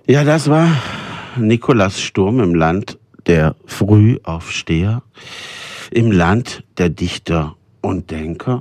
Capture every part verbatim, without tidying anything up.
Ja, das war Nikolaus Sturm im Land der Frühaufsteher, im Land der Dichter und Denker.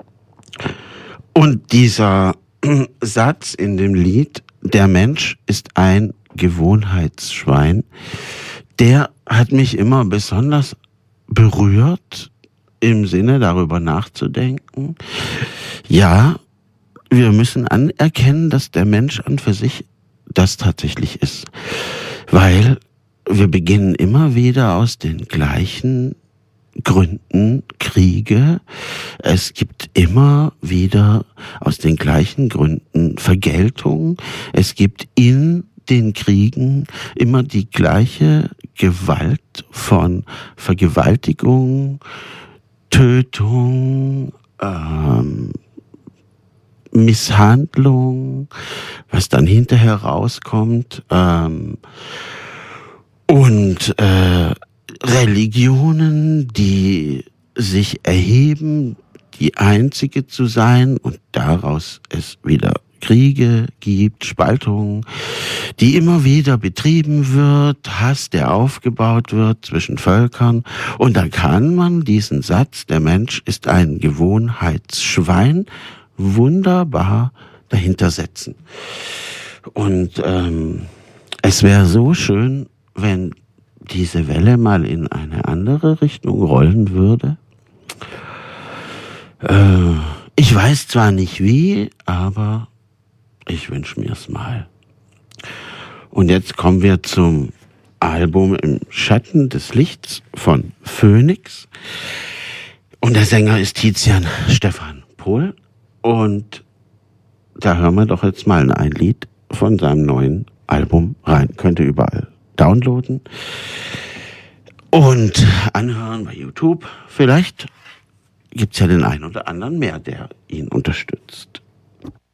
Und dieser Satz in dem Lied, der Mensch ist ein Gewohnheitsschwein, der hat mich immer besonders berührt, im Sinne darüber nachzudenken. Ja, wir müssen anerkennen, dass der Mensch an für sich das tatsächlich ist. Weil wir beginnen immer wieder aus den gleichen Gründen Kriege. Es gibt immer wieder aus den gleichen Gründen Vergeltung. Es gibt in den Kriegen immer die gleiche Gewalt von Vergewaltigung, Tötung, ähm, Misshandlung, was dann hinterher rauskommt, ähm, und äh, Religionen, die sich erheben, die einzige zu sein und daraus es wieder Kriege gibt, Spaltungen, die immer wieder betrieben wird, Hass, der aufgebaut wird zwischen Völkern. Und dann kann man diesen Satz, der Mensch ist ein Gewohnheitsschwein, wunderbar dahinter setzen. Und ähm, es wäre so schön, wenn diese Welle mal in eine andere Richtung rollen würde. Äh, ich weiß zwar nicht wie, aber ich wünsche mir es mal. Und jetzt kommen wir zum Album Im Schatten des Lichts von Phoenix. Und der Sänger ist Tizian Stefan Pohl. Und da hören wir doch jetzt mal ein Lied von seinem neuen Album rein. Könnt ihr überall downloaden und anhören bei YouTube. Vielleicht gibt's ja den einen oder anderen mehr, der ihn unterstützt.